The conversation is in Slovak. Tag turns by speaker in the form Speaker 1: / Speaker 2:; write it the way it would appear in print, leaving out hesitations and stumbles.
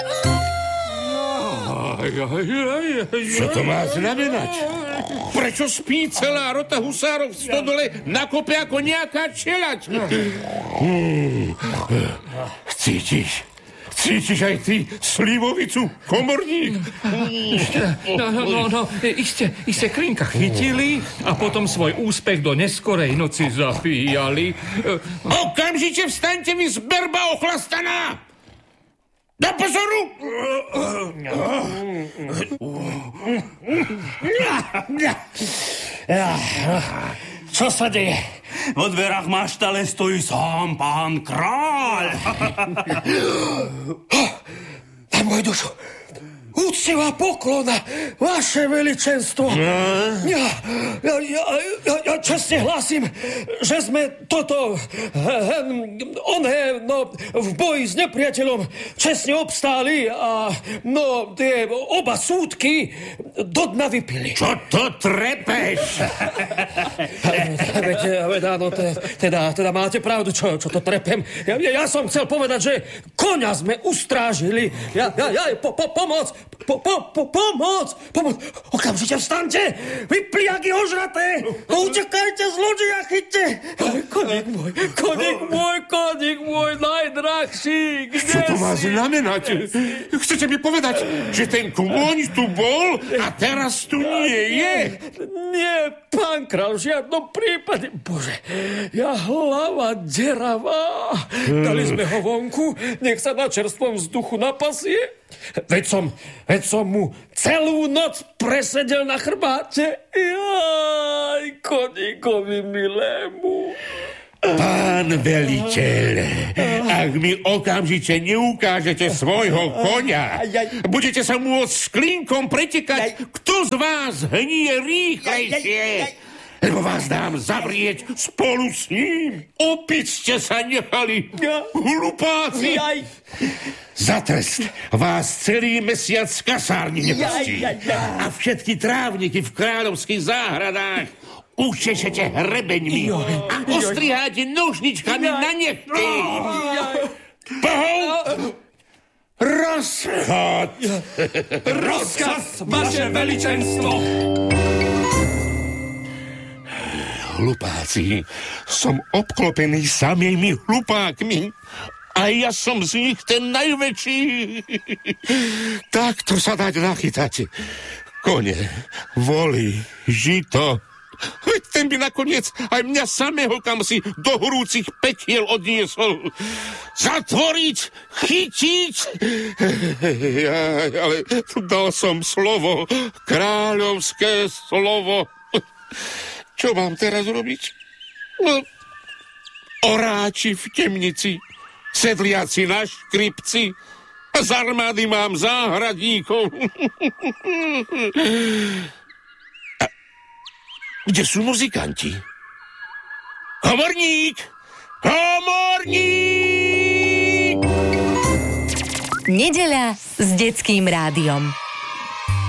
Speaker 1: Čo to má znamenať? Prečo spí celá rota husárov v stodole na kope ako nejaká čeľaď? Cítiš aj ty slivovicu, komorník?
Speaker 2: No, iste Klinka chytili a potom svoj úspech do neskorej noci zapíjali.
Speaker 1: Okamžite vstaňte, vy zberba ochlastaná! Do pozoru!
Speaker 3: Čo sa deje? Vo dverách maštale stojí sám pán kráľ.
Speaker 4: Na môj dušu, úctivá poklona, vaše veličenstvo. Ja čestne hlásim, že sme v boji s nepriateľom čestne obstáli a tie oba súdky do dna vypili.
Speaker 1: Čo to trepeš?
Speaker 4: Teda máte pravdu, čo to trepem. Ja som chcel povedať, že koňa sme ustrážili. Pomoc! Okamžite vstaňte! Vy pliaky ožraté! Utekajte, zlodeja, chyťte! Koník môj, najdrahší!
Speaker 1: Čo to má znamenať? Chcete mi povedať, že ten kôň tu bol a teraz tu nie je?
Speaker 4: Nie, pán kráľ, v žiadnom prípade. Bože, ja hlava deravá. Dali sme ho vonku, nech sa na čerstvom vzduchu napasie. Veď som mu celú noc presedel na chrbáte. Jaj, koníkovi milému.
Speaker 1: Pán veliteľ, ak mi okamžite neukážete svojho koňa, budete sa môcť s Klinkom pretekať, kto z vás hnie rýchlejšie. Lebo vás dám zavrieť spolu s ním. Opäť ste sa nechali, hlupáci. Za trest vás celý mesiac z kasárny nepustí. A všetky trávniky v kráľovských záhradách učešete hrebeňmi a ostriháte nožničkami na nechty. Bohov! Rozchod!
Speaker 3: Rozkaz, vaše veličenstvo!
Speaker 1: Hlupáci, som obklopený samými hlupákmi. A ja som z nich ten najväčší. Takto sa dať nachytať. Kone, voly, žito. Veď ten by nakoniec aj mňa samého kam si do horúcich pekiel odniesol. Zatvoriť, chytiť. Ale dal som slovo, kráľovské slovo. Čo mám teraz robiť? No, oráči v temnici, sedliaci na škripci, a z armády mám záhradníkov. A kde sú muzikanti? Komorník! Komorník!
Speaker 5: Nedeľa s Detským rádiom.